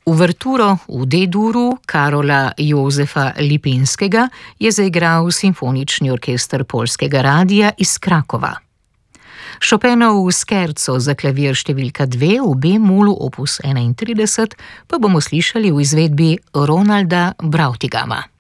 Uverturo v D-duru Karola Jozefa Lipinskega je zaigral Simfonični orkester Poljskega radia iz Krakova. Chopinov scherzo za klavir številka 2 v B-molu opus 31 pa bomo slišali v izvedbi Ronalda Brautigama.